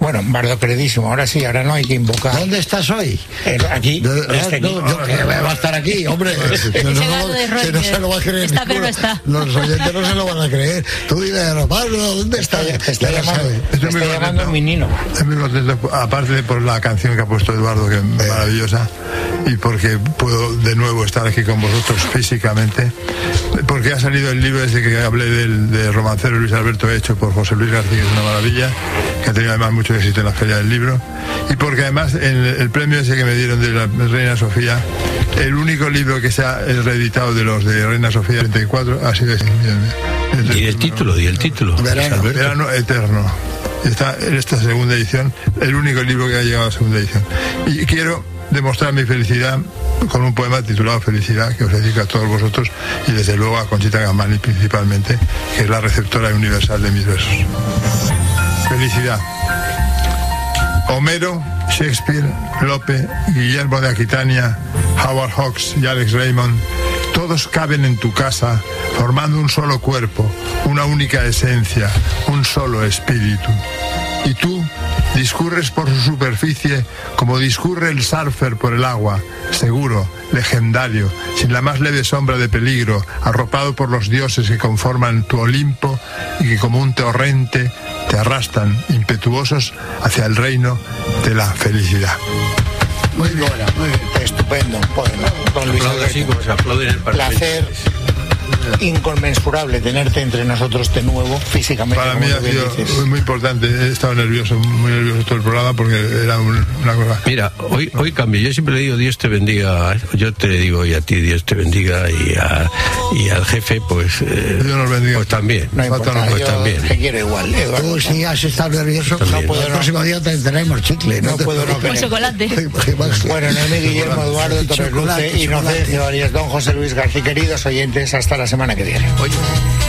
Bueno, bardo queridísimo, ahora sí, ahora no hay que invocar. ¿Dónde estás hoy? Aquí, aquí. Va a estar aquí, hombre. Que no se lo va a creer. Está, pero no está. Los oyentes no se lo van a creer. Tú dile, Pablo, ¿dónde está? Está llamando mi nino. Estoy muy contento, aparte por la canción que ha puesto Eduardo, que es maravillosa, y porque puedo de nuevo estar aquí con vosotros físicamente, porque ha salido el libro ese que hablé de romancero Luis Alberto hecho por José Luis García, que es una maravilla, que ha tenido además mucho éxito en la Feria del Libro, y porque además el premio ese que me dieron de la Reina Sofía, el único libro que se ha reeditado de los de Reina Sofía 34 ha sido ese. ¿Y el título? Verano Eterno. Está en esta segunda edición, el único libro que ha llegado a segunda edición. Y quiero demostrar mi felicidad con un poema titulado Felicidad, que os dedico a todos vosotros y desde luego a Conchita Gambani principalmente, que es la receptora universal de mis versos. Felicidad. Homero, Shakespeare, Lope, Guillermo de Aquitania, Howard Hawks y Alex Raymond, todos caben en tu casa formando un solo cuerpo, una única esencia, un solo espíritu. Y tú discurres por su superficie como discurre el surfer por el agua, seguro, legendario, sin la más leve sombra de peligro, arropado por los dioses que conforman tu Olimpo y que como un torrente te arrastran impetuosos hacia el reino de la felicidad. Muy buena, muy estupendo poema. Don Luis Alberto. Placer inconmensurable tenerte entre nosotros de nuevo físicamente. Para mí ha sido muy importante. He estado nervioso, muy nervioso todo el programa porque era una cosa. Mira, hoy cambio. Yo siempre le digo Dios te bendiga. Yo te digo y a ti Dios te bendiga y al jefe pues Dios nos bendiga. Pues también. No importa, pues yo también. te quiero igual. Eduardo, tú si has estado nervioso, no puedo. El próximo día te tenemos chicle. No puedo no con chocolate. Bueno, Noemí, Guillermo, Eduardo, Torres Luce, Inocencio Arias, don José Luis García, queridos oyentes, hasta la semana que viene.